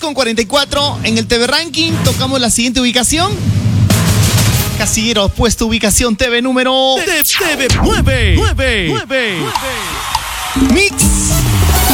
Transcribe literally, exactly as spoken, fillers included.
con cuarenta y cuatro en el T V Ranking. Tocamos la siguiente ubicación. Casilleros, puesto ubicación T V número T V nueve. Mix